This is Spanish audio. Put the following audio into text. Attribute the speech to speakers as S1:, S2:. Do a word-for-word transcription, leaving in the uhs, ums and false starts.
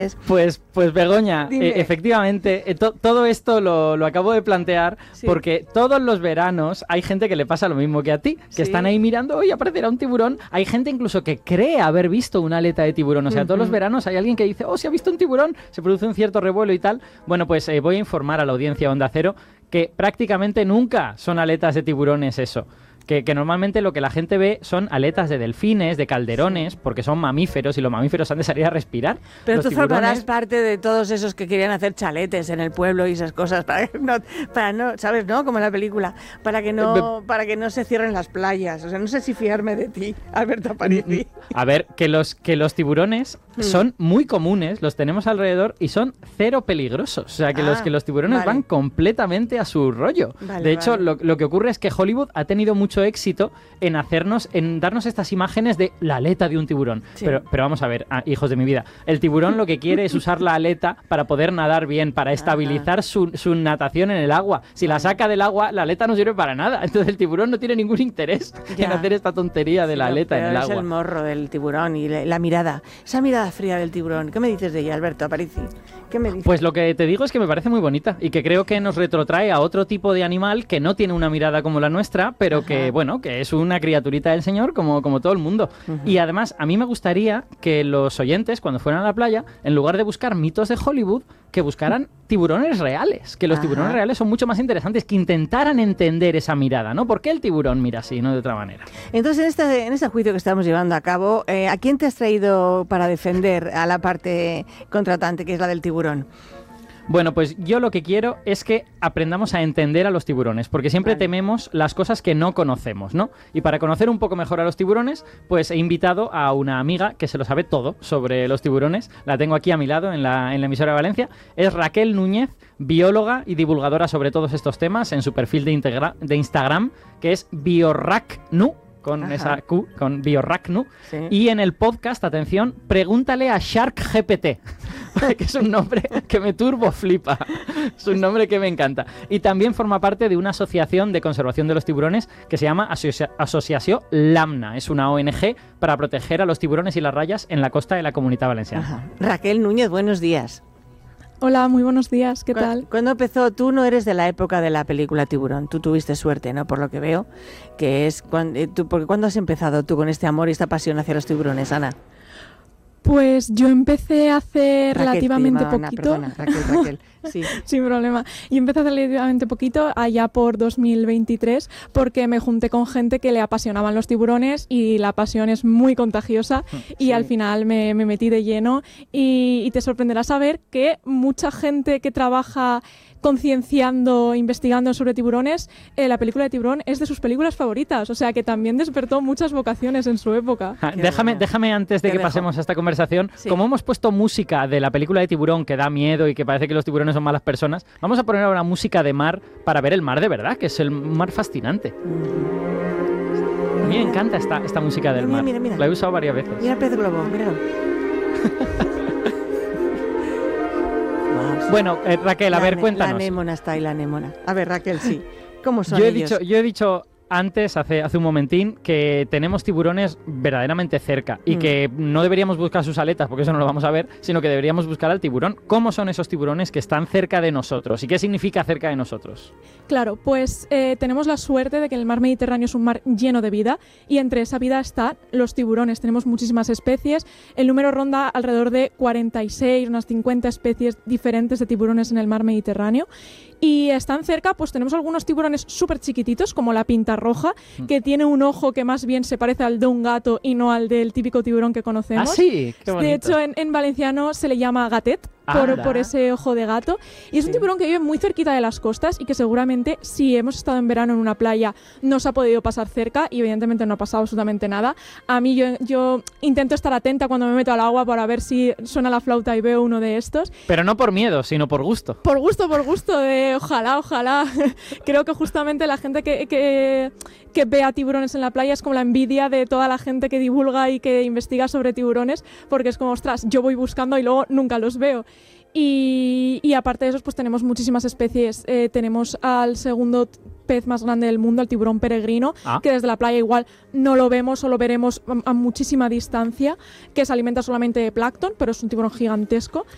S1: Pues, pues Begoña, eh, efectivamente, eh, to, todo esto lo, lo acabo de plantear sí. porque todos los veranos hay gente que le pasa lo mismo que a ti, que sí. están ahí mirando, oye, aparecerá un tiburón. Hay gente incluso que cree haber visto una aleta de tiburón, o sea, uh-huh. todos los veranos hay alguien que dice, oh, si ha visto un tiburón, se produce un cierto revuelo y tal. Bueno, pues eh, voy a informar a la audiencia Onda Cero que prácticamente nunca son aletas de tiburones eso. Que, que normalmente lo que la gente ve son aletas de delfines, de calderones, porque son mamíferos y los mamíferos han de salir a respirar.
S2: Pero
S1: los
S2: tú
S1: tiburones...
S2: formarás parte de todos esos que querían hacer chaletes en el pueblo y esas cosas para que no, para no, ¿sabes? ¿No? Como en la película, para que no, para que no se cierren las playas. O sea, no sé si fiarme de ti, Alberto Aparici.
S1: A ver, que los, que los tiburones hmm. son muy comunes, los tenemos alrededor y son cero peligrosos. O sea, que, ah, los, que los tiburones vale. van completamente a su rollo. Vale, de hecho, vale. lo, lo que ocurre es que Hollywood ha tenido mucho éxito en hacernos, en darnos estas imágenes de la aleta de un tiburón. Sí. Pero, pero vamos a ver, ah, hijos de mi vida, el tiburón lo que quiere es usar la aleta para poder nadar bien, para estabilizar su, su natación en el agua. Si la saca del agua, la aleta no sirve para nada. Entonces el tiburón no tiene ningún interés ya. en hacer esta tontería de sí, la aleta en el agua.
S2: Es el morro del tiburón y la, la mirada, esa mirada fría del tiburón. ¿Qué me dices de ella, Alberto Aparici? ¿Qué me dices?
S1: Pues lo que te digo es que me parece muy bonita y que creo que nos retrotrae a otro tipo de animal que no tiene una mirada como la nuestra, pero Ajá. que, bueno, que es una criaturita del Señor como, como todo el mundo. Uh-huh. Y además, a mí me gustaría que los oyentes, cuando fueran a la playa, en lugar de buscar mitos de Hollywood, que buscaran tiburones reales, que los Ajá. tiburones reales son mucho más interesantes, que intentaran entender esa mirada, ¿no? ¿Por qué el tiburón mira así, no de otra manera?
S2: Entonces, en este, en este juicio que estamos llevando a cabo, eh, ¿a quién te has traído para defender a la parte contratante, que es la del tiburón?
S1: Bueno, pues yo lo que quiero es que aprendamos a entender a los tiburones, porque siempre vale. tememos las cosas que no conocemos, ¿no? Y para conocer un poco mejor a los tiburones, pues he invitado a una amiga que se lo sabe todo sobre los tiburones. La tengo aquí a mi lado en la, en la emisora de Valencia. Es Raquel Núñez, bióloga y divulgadora sobre todos estos temas en su perfil de, integra- de Instagram, que es bioracnu. Con Ajá. esa Q, con bioracnu. Sí. Y en el podcast, atención, pregúntale a Shark G P T, que es un nombre que me turbo flipa. Es un nombre que me encanta. Y también forma parte de una asociación de conservación de los tiburones que se llama Asocia- Asociació Lamna. Es una O N G para proteger a los tiburones y las rayas en la costa de la Comunitat Valenciana.
S2: Ajá. Raquel Núñez, buenos días.
S3: Hola, muy buenos días, ¿qué tal?
S2: ¿Cuándo empezó? Tú no eres de la época de la película Tiburón, tú tuviste suerte, ¿no? Por lo que veo, que es cuando, tú, porque ¿cuándo has empezado tú con este amor y esta pasión hacia los tiburones, Ana?
S3: Pues yo empecé hace
S2: Raquel,
S3: relativamente
S2: Ana,
S3: poquito.
S2: Perdona, Raquel, Raquel. Sí.
S3: Sin problema. Yo empecé hace relativamente poquito, allá por dos mil veintitrés, porque me junté con gente que le apasionaban los tiburones y la pasión es muy contagiosa y sí. al final me, me metí de lleno y, y te sorprenderá saber que mucha gente que trabaja concienciando, investigando sobre tiburones, eh, la película de Tiburón es de sus películas favoritas, o sea que también despertó muchas vocaciones en su época.
S1: Ah, déjame, déjame antes de Te que dejo. pasemos a esta conversación, sí. como hemos puesto música de la película de Tiburón que da miedo y que parece que los tiburones son malas personas, vamos a poner ahora música de mar para ver el mar de verdad, que es el mar fascinante. A mí me encanta esta, esta música del
S2: mira,
S1: mar,
S2: mira, mira.
S1: la he usado varias veces.
S2: Mira el pez globo, míralo.
S1: Bueno, eh, Raquel, a
S2: la
S1: ver,
S2: ne-
S1: cuéntanos.
S2: La anémona está ahí, la anémona. A ver, Raquel, sí. ¿Cómo son
S1: yo he
S2: ellos?
S1: Dicho, yo he dicho antes, hace, hace un momentín, que tenemos tiburones verdaderamente cerca y mm. que no deberíamos buscar sus aletas, porque eso no lo vamos a ver, sino que deberíamos buscar al tiburón. ¿Cómo son esos tiburones que están cerca de nosotros? ¿Y qué significa cerca de nosotros?
S3: Claro, pues eh, tenemos la suerte de que el mar Mediterráneo es un mar lleno de vida y entre esa vida están los tiburones. Tenemos muchísimas especies. El número ronda alrededor de cuarenta y seis, unas cincuenta especies diferentes de tiburones en el mar Mediterráneo. Y están cerca, pues tenemos algunos tiburones súper chiquititos, como la pinta roja, mm. que tiene un ojo que más bien se parece al de un gato y no al del típico tiburón que conocemos.
S1: Ah, sí, qué bonito.
S3: De hecho, en, en valenciano se le llama gatet. Por, por ese ojo de gato. Y es sí. un tiburón que vive muy cerquita de las costas y que seguramente si hemos estado en verano en una playa no se ha podido pasar cerca y evidentemente no ha pasado absolutamente nada. A mí yo, yo intento estar atenta cuando me meto al agua para ver si suena la flauta y veo uno de estos.
S1: Pero no por miedo, sino por gusto.
S3: Por gusto, por gusto. De ojalá, ojalá. Creo que justamente la gente que, que, que ve a tiburones en la playa es como la envidia de toda la gente que divulga y que investiga sobre tiburones, porque es como, ostras, yo voy buscando y luego nunca los veo. Y, y aparte de eso, pues tenemos muchísimas especies. Eh, tenemos al segundo pez más grande del mundo, el tiburón peregrino, ah. que desde la playa igual no lo vemos o lo veremos a, a muchísima distancia, que se alimenta solamente de plancton, pero es un tiburón gigantesco.